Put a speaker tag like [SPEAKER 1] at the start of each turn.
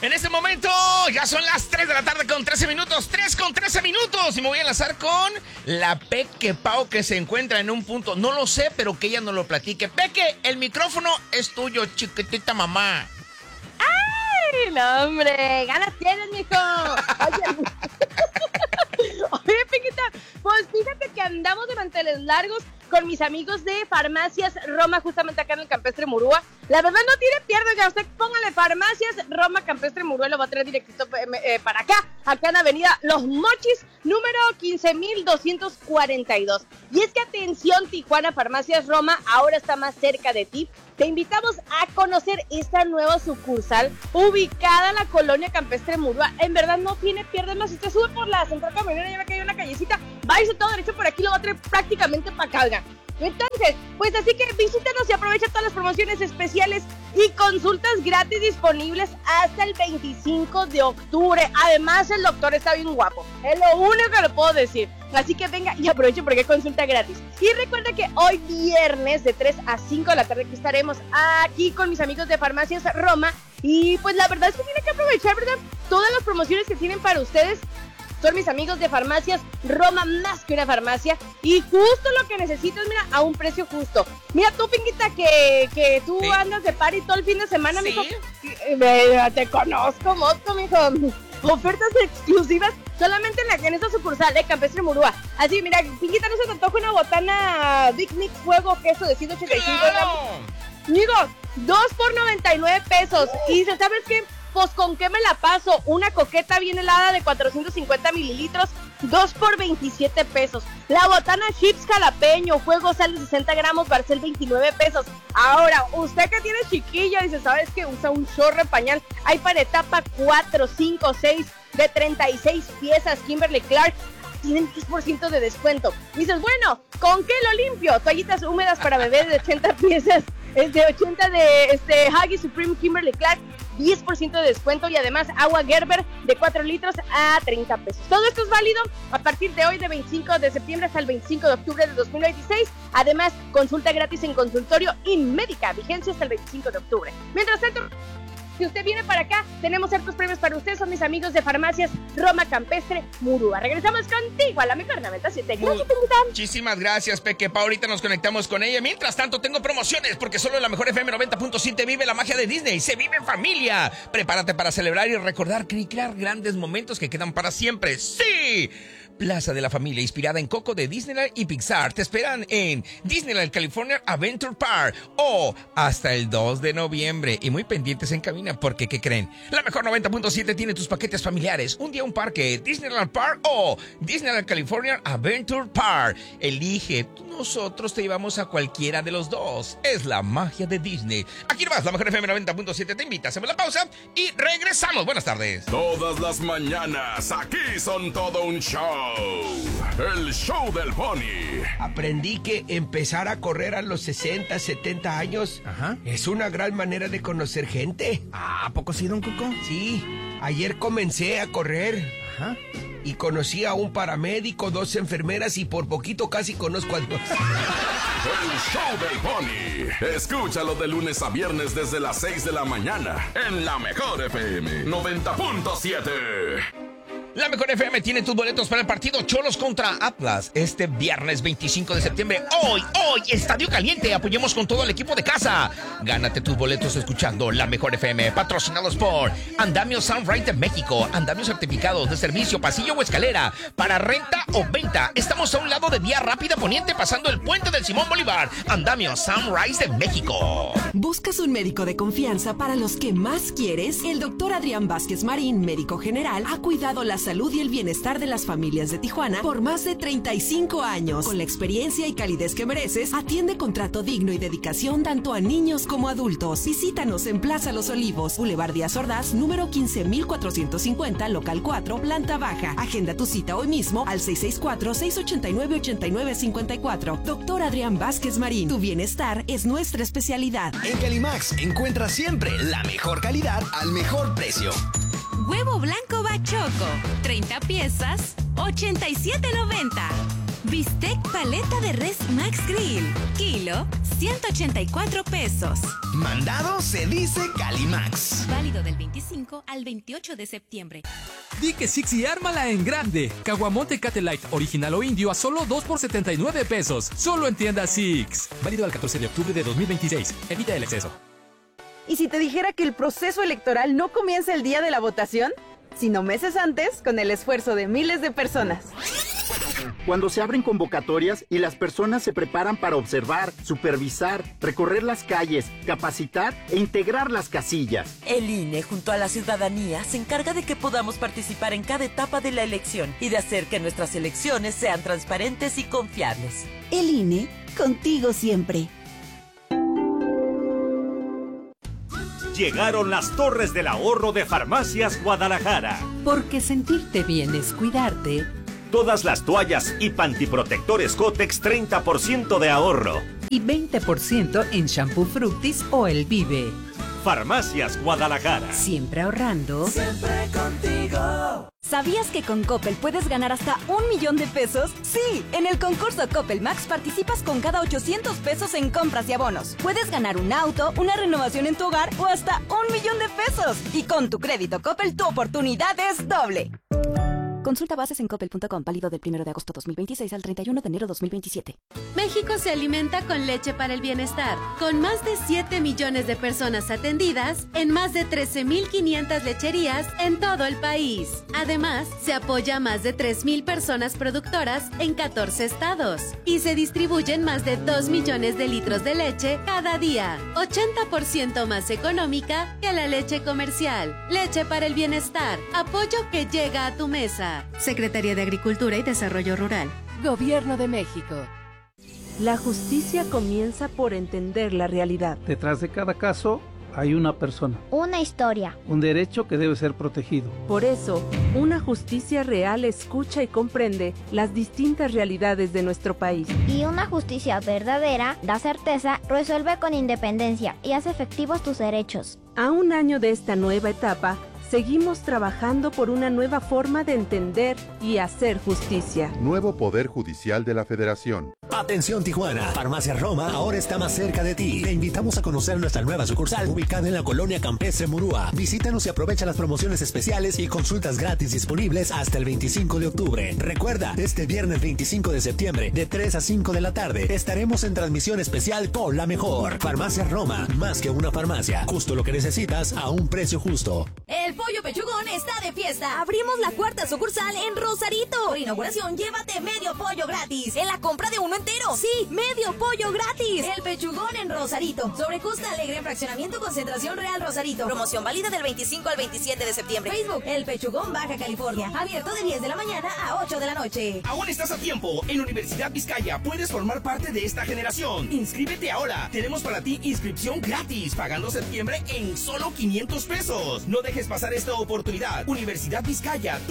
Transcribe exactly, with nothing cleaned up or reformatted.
[SPEAKER 1] En este momento ya son las tres de la tarde con trece minutos, tres con trece minutos. Y me voy a enlazar con la Peque Pau, que se encuentra en un punto, no lo sé, pero que ella nos lo platique. Peque, el micrófono es tuyo, chiquitita mamá.
[SPEAKER 2] ¡Ay, no, hombre! ¡Ganas tienes, mijo! Oye, Oye, Pequita, pues fíjate que andamos de manteles largos con mis amigos de Farmacias Roma, justamente acá en el Campestre Murúa. La verdad no tiene pierde, ya usted póngale Farmacias Roma Campestre Murúa, lo va a traer directito eh, para acá, acá en Avenida Los Mochis, número quince mil doscientos cuarenta y dos. Y es que atención, Tijuana, Farmacias Roma ahora está más cerca de ti. Te invitamos a conocer esta nueva sucursal ubicada en la colonia Campestre Murúa. En verdad no tiene pierde más. Si usted sube por la central camionera, ya ve que hay una callecita, váyase todo derecho por aquí, lo va a traer prácticamente para acá, oigan. Entonces, pues así que visítanos y aprovecha todas las promociones especiales y consultas gratis disponibles hasta el veinticinco de octubre. Además, el doctor está bien guapo, es lo único que le puedo decir. Así que venga y aproveche porque hay consulta gratis. Y recuerda que hoy viernes de tres a cinco de la tarde que estaremos aquí con mis amigos de Farmacias Roma. Y pues la verdad es que tiene que aprovechar, ¿verdad? Todas las promociones que tienen para ustedes. Son mis amigos de Farmacias Roma, más que una farmacia. Y justo lo que necesitas, mira, a un precio justo. Mira tú, Pinguita, que, que tú ¿sí? andas de party todo el fin de semana, ¿sí? mijo. Eh, te conozco, mosco, mijo. Ofertas exclusivas solamente en, la, en esta sucursal de Campestre Murúa. Así, mira, Pinguita, ¿no se te antoja una botana Big Mix Fuego Queso de ciento ochenta y cinco gramos? Digo, dos por noventa y nueve pesos. Y dices, ¿sabes qué? Pues con qué me la paso, una coqueta bien helada de cuatrocientos cincuenta mililitros, dos por veintisiete pesos. La botana chips jalapeño, fuego sal de sesenta gramos, Barcel veintinueve pesos. Ahora, usted que tiene chiquilla, dice, ¿sabes qué? Usa un chorro de pañal. Hay para etapa cuatro, cinco, seis de treinta y seis piezas, Kimberly Clark. Tienen diez por ciento de descuento. Dices, bueno, ¿con qué lo limpio? Toallitas húmedas para bebé de ochenta piezas, de ochenta de este, Huggies Supreme Kimberly Clark, diez por ciento de descuento. Y además agua Gerber de cuatro litros a treinta pesos. Todo esto es válido a partir de hoy, de veinticinco de septiembre hasta el veinticinco de octubre de dos mil veintiséis. Además, consulta gratis en consultorio y médica, vigencia hasta el veinticinco de octubre. Mientras tanto, si usted viene para acá, tenemos ciertos premios para usted. Son mis amigos de Farmacias Roma Campestre Murúa. Regresamos contigo a la mejor noventa y siete. Gracias,
[SPEAKER 1] muchísimas gracias, Peque Pa. Ahorita nos conectamos con ella. Mientras tanto, tengo promociones porque solo la mejor F M noventa punto siete vive la magia de Disney. Se vive en familia. Prepárate para celebrar y recordar, crear grandes momentos que quedan para siempre. ¡Sí! Plaza de la Familia, inspirada en Coco de Disneyland y Pixar. Te esperan en Disneyland California Adventure Park o hasta el dos de noviembre. Y muy pendientes en cabina porque, ¿qué creen? La mejor noventa punto siete tiene tus paquetes familiares. Un día un parque, Disneyland Park o Disneyland California Adventure Park. Elige. Nosotros te llevamos a cualquiera de los dos. Es la magia de Disney. Aquí nomás, la mejor F M noventa punto siete te invita. Hacemos la pausa y regresamos. Buenas tardes.
[SPEAKER 3] Todas las mañanas, aquí son todo un show. El show del Pony.
[SPEAKER 4] Aprendí que empezar a correr a los sesenta, setenta años Ajá. es una gran manera de conocer gente.
[SPEAKER 5] Ah, ¿a poco sí, don Cuco?
[SPEAKER 4] Sí, ayer comencé a correr. Ajá. Y conocí a un paramédico, dos enfermeras y por poquito casi conozco a dos.
[SPEAKER 3] El show del Pony. Escúchalo de lunes a viernes desde las seis de la mañana en la mejor F M noventa punto siete.
[SPEAKER 1] La mejor F M tiene tus boletos para el partido Cholos contra Atlas este viernes veinticinco de septiembre. Hoy, hoy, Estadio Caliente. Apoyemos con todo el equipo de casa. Gánate tus boletos escuchando la mejor F M. Patrocinados por Andamio Sunrise de México. Andamios certificados de servicio, pasillo o escalera. Para renta o venta. Estamos a un lado de Vía Rápida Poniente, pasando el puente del Simón Bolívar. Andamio Sunrise de México.
[SPEAKER 6] ¿Buscas un médico de confianza para los que más quieres? El doctor Adrián Vázquez Marín, médico general, ha cuidado la salud y el bienestar de las familias de Tijuana por más de treinta y cinco años. Con la experiencia y calidez que mereces, atiende con trato digno y dedicación tanto a niños como adultos. Visítanos en Plaza Los Olivos, Boulevard Díaz Ordaz, número quince mil cuatrocientos cincuenta, local cuatro, planta baja. Agenda tu cita hoy mismo al seis seis cuatro, seis ocho nueve, ocho nueve cinco cuatro. Doctor Adrián Vázquez Marín, tu bienestar es nuestra especialidad.
[SPEAKER 7] En Calimax encuentras siempre la mejor calidad al mejor precio.
[SPEAKER 8] Huevo blanco Bachoco, treinta piezas, ochenta y siete noventa.
[SPEAKER 5] Bistec paleta de res Max Grill. Kilo, ciento ochenta y cuatro pesos.
[SPEAKER 7] Mandado se dice Calimax.
[SPEAKER 5] Válido del veinticinco al veintiocho de septiembre.
[SPEAKER 8] Di que Six y ármala en grande. Caguamón Tecate Light original o indio a solo dos por setenta y nueve pesos. Solo en tienda Six. Válido al catorce de octubre de dos mil veintiséis. Evita el exceso.
[SPEAKER 9] ¿Y si te dijera que el proceso electoral no comienza el día de la votación, sino meses antes, con el esfuerzo de miles de personas?
[SPEAKER 10] Cuando se abren convocatorias y las personas se preparan para observar, supervisar, recorrer las calles, capacitar e integrar las casillas.
[SPEAKER 11] El I N E, junto a la ciudadanía, se encarga de que podamos participar en cada etapa de la elección y de hacer que nuestras elecciones sean transparentes y confiables.
[SPEAKER 12] El I N E, contigo siempre.
[SPEAKER 13] Llegaron las Torres del Ahorro de Farmacias Guadalajara.
[SPEAKER 14] Porque sentirte bien es cuidarte.
[SPEAKER 13] Todas las toallas y pantiprotectores Kotex, treinta por ciento de ahorro.
[SPEAKER 14] Y veinte por ciento en shampoo Fructis o El Vive.
[SPEAKER 13] Farmacias Guadalajara.
[SPEAKER 14] Siempre ahorrando.
[SPEAKER 15] Siempre contigo.
[SPEAKER 16] ¿Sabías que con Coppel puedes ganar hasta un millón de pesos? Sí, en el concurso Coppel Max participas con cada ochocientos pesos en compras y abonos. Puedes ganar un auto, una renovación en tu hogar o hasta un millón de pesos. Y con tu crédito Coppel tu oportunidad es doble. Consulta bases en coppel punto com, válido del primero de agosto dos mil veintiséis al treinta y uno de enero dos mil veintisiete.
[SPEAKER 17] México se alimenta con leche para el bienestar, con más de siete millones de personas atendidas en más de trece mil quinientas lecherías en todo el país. Además, se apoya a más de tres mil personas productoras en catorce estados y se distribuyen más de dos millones de litros de leche cada día, ochenta por ciento más económica que la leche comercial. Leche para el bienestar, apoyo que llega a tu mesa. Secretaría de Agricultura y Desarrollo Rural.
[SPEAKER 18] Gobierno de México.
[SPEAKER 19] La justicia comienza por entender la realidad.
[SPEAKER 20] Detrás de cada caso hay una persona.
[SPEAKER 21] Una historia.
[SPEAKER 20] Un derecho que debe ser protegido.
[SPEAKER 19] Por eso, una justicia real escucha y comprende las distintas realidades de nuestro país.
[SPEAKER 21] Y una justicia verdadera da certeza, resuelve con independencia y hace efectivos tus derechos.
[SPEAKER 19] A un año de esta nueva etapa, seguimos trabajando por una nueva forma de entender y hacer justicia.
[SPEAKER 22] Nuevo Poder Judicial de la Federación.
[SPEAKER 7] Atención Tijuana, Farmacia Roma ahora está más cerca de ti. Te invitamos a conocer nuestra nueva sucursal ubicada en la colonia Campestre Murúa. Visítanos y aprovecha las promociones especiales y consultas gratis disponibles hasta el veinticinco de octubre. Recuerda, este viernes veinticinco de septiembre de tres a cinco de la tarde estaremos en transmisión especial con la mejor. Farmacia Roma, más que una farmacia, justo lo que necesitas a un precio justo.
[SPEAKER 23] El Pollo Pechugón está de fiesta. Abrimos la cuarta sucursal en Rosarito. Por inauguración, llévate medio pollo gratis. En la compra de uno entero. Sí, medio pollo gratis. El Pechugón en Rosarito. Sobre Costa Alegre, fraccionamiento Concentración Real Rosarito. Promoción válida del veinticinco al veintisiete de septiembre. Facebook, El Pechugón Baja California. Abierto de diez de la mañana a ocho de la noche.
[SPEAKER 24] Aún estás a tiempo. En Universidad Vizcaya puedes formar parte de esta generación. Inscríbete ahora. Tenemos para ti inscripción gratis, pagando septiembre en solo quinientos pesos. No dejes pasar esta oportunidad. Universidad Vizcaya, tu